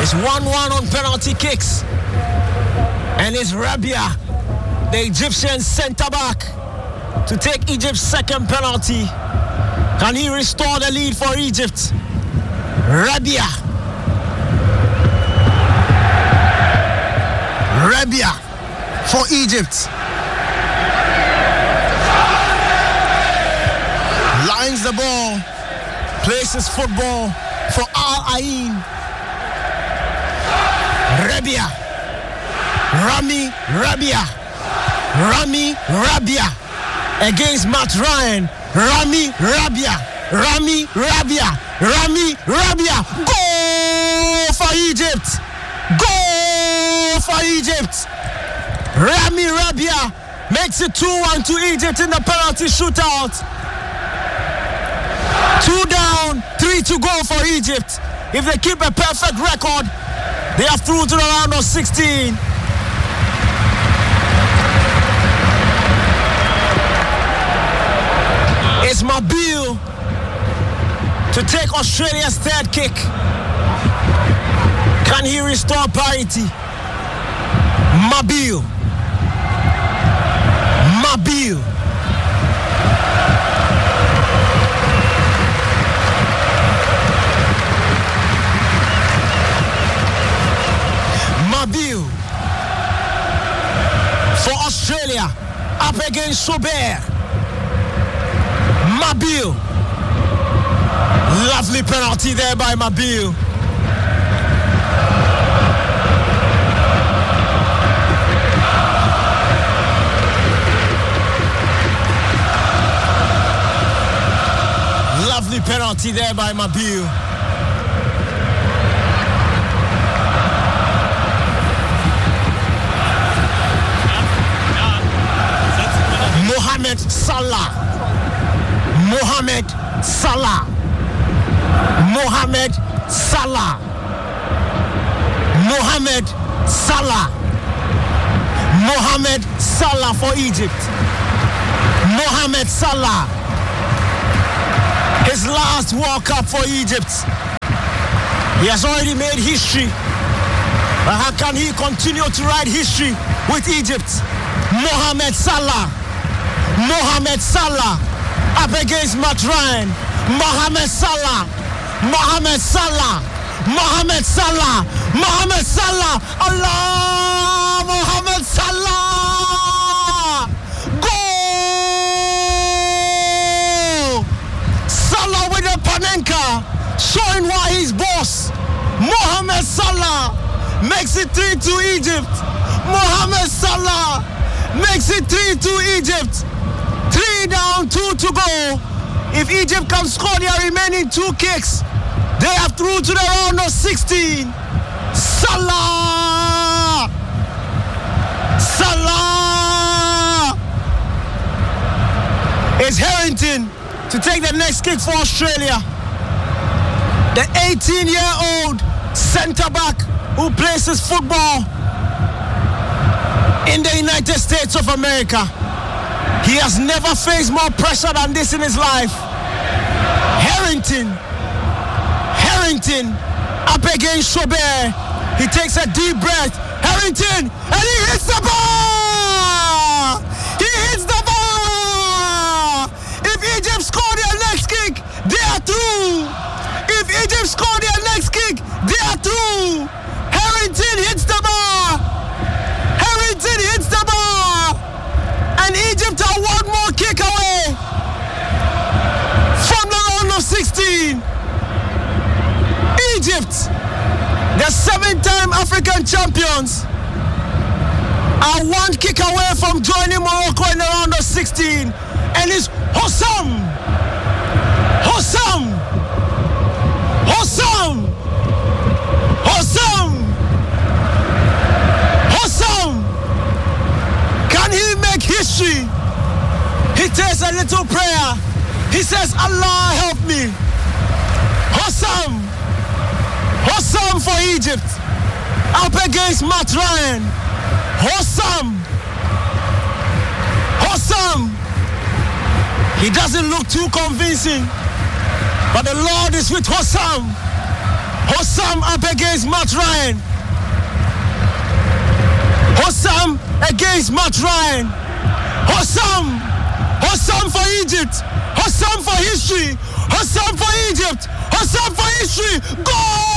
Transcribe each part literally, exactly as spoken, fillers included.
It's one one on penalty kicks. And it's Rabia, the Egyptian centre-back, to take Egypt's second penalty. Can he restore the lead for Egypt? Rabia. Rabia for Egypt. Lines the ball. Places football for Al Ain. Rabia. Rami Rabia. Rami Rabia against Matt Ryan. Rami Rabia. Rami Rabia. Rami Rabia. Goal for Egypt. Goal for Egypt. Rami Rabia makes it two one to Egypt in the penalty shootout. Two down, three to go for Egypt. If they keep a perfect record, they are through to the round of sixteen. It's Mabil to take Australia's third kick. Can he restore parity? Mabil. Mabil. Mabil for Australia, up against Sober. Mabil. Lovely penalty there by Mabil. Lovely penalty there by Mabil. Mohamed Salah. Mohamed Salah. Mohamed Salah. Mohamed Salah. Mohamed Salah for Egypt. Mohamed Salah. His last World Cup for Egypt. He has already made history. But how can he continue to write history with Egypt? Mohamed Salah. Mohamed Salah. Up against Matt Ryan. Mohamed Salah. Mohamed Salah. Mohamed Salah. Mohamed Salah. Allah. Mohamed Salah. Goal. Salah with the Panenka. Showing why he's boss. Mohamed Salah makes it three two Egypt. Mohamed Salah makes it three two Egypt. Three down, two to go. If Egypt can score their remaining two kicks, they are through to the round of sixteen. Salah! Salah! It's Harrington to take the next kick for Australia. The eighteen-year-old centre-back who plays his football in the United States of America. He has never faced more pressure than this in his life. Harrington. Harrington up against Sober. He takes a deep breath. Harrington, and he hits the ball! He hits the ball! If Egypt score their next kick, they are through. If Egypt score their next kick, they are through. Harrington hits the ball. Harrington hits the ball. And Egypt are one more kick away from the round of sixteen. Egypt, the seven-time African champions, are one kick away from joining Morocco in the round of sixteen. And it's Hossam. Hossam. Hossam. Hossam. Hossam. Can he make history? He takes a little prayer. He says, Allah help me. Hossam. Hossam for Egypt. Up against Matt Ryan. Hossam. Hossam. He doesn't look too convincing. But the Lord is with Hossam. Hossam up against Matt Ryan. Hossam against Matt Ryan. Hossam. Hossam for Egypt. Hossam for history. Hossam for Egypt. Hossam for history. Goal!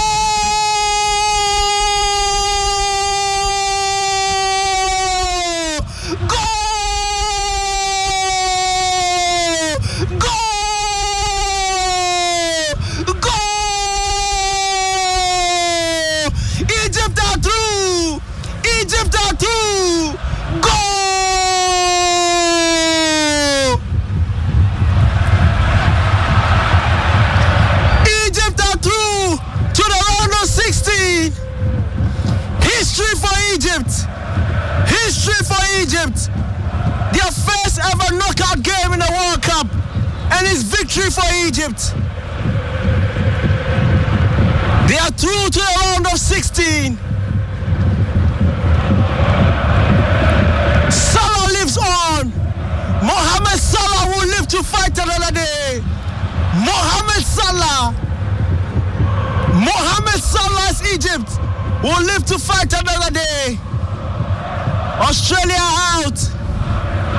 History for Egypt. Their first ever knockout game in the World Cup, and it's victory for Egypt. They are through to the round of sixteen. Salah lives on. Mohamed Salah will live to fight another day. Mohamed Salah. Mohamed Salah's Egypt will live to fight another day. Australia out.